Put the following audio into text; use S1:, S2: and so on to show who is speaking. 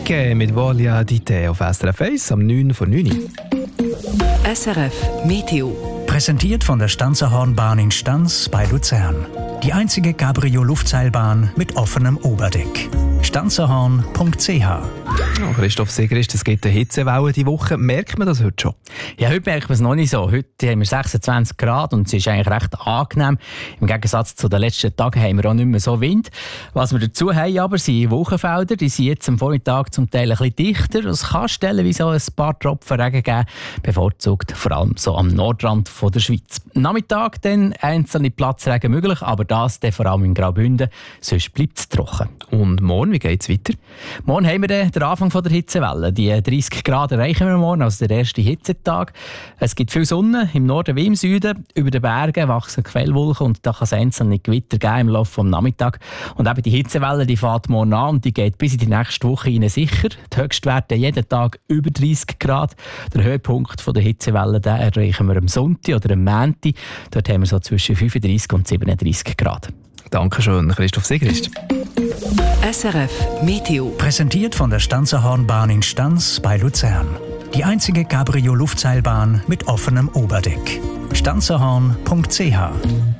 S1: Enrique mit Voglia di te auf SRF 1 am 9 vor 9.
S2: SRF Meteo.
S3: Präsentiert von der Stanzerhornbahn in Stanz bei Luzern. Die einzige Cabrio-Luftseilbahn mit offenem Oberdeck. stanzerhorn.ch.
S1: Christoph Sigrist, es gibt eine Hitzewelle diese Woche. Merkt man das heute schon?
S4: Ja, heute merkt man es noch nicht so. Heute haben wir 26 Grad und es ist eigentlich recht angenehm. Im Gegensatz zu den letzten Tagen haben wir auch nicht mehr so Wind. Was wir dazu haben aber sind Wolkenfelder. Die sind jetzt am Vormittag zum Teil ein bisschen dichter. Es kann stellenweise auch ein paar Tropfen Regen geben, bevorzugt vor allem so am Nordrand von der Schweiz. Am Nachmittag dann einzelne Platzregen möglich, aber das dann vor allem in Graubünden. Sonst bleibt es trocken.
S1: Und morgen, wie geht es weiter?
S4: Morgen haben wir den Anfang der Hitzewelle. Die 30 Grad erreichen wir morgen, also der erste Hitzetag. Es gibt viel Sonne, im Norden wie im Süden. Über den Bergen wachsen Quellwolken und da kann es einzelne Gewitter geben im Laufe des Nachmittags. Und eben die Hitzewelle, die fährt morgen an und die geht bis in die nächste Woche rein sicher. Die Höchstwerte jeden Tag über 30 Grad. Der Höhepunkt der Hitzewelle den erreichen wir am Sonntag oder am Montag. Dort haben wir so zwischen 35 und 37 Grad.
S1: Dankeschön, Christoph Sigrist.
S2: SRF Meteo.
S3: Präsentiert von der Stanzerhornbahn in Stanz bei Luzern. Die einzige Cabrio-Luftseilbahn mit offenem Oberdeck. stanzerhorn.ch.